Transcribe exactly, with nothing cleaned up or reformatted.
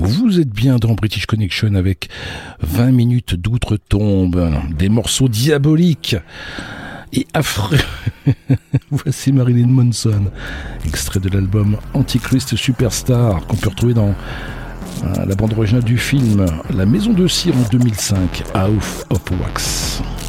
Vous êtes bien dans British Connection avec vingt minutes d'outre-tombe, des morceaux diaboliques et affreux. Voici Marilyn Manson, extrait de l'album Antichrist Superstar qu'on peut retrouver dans euh, la bande originale du film La Maison de Cire en deux mille cinq, House of Wax.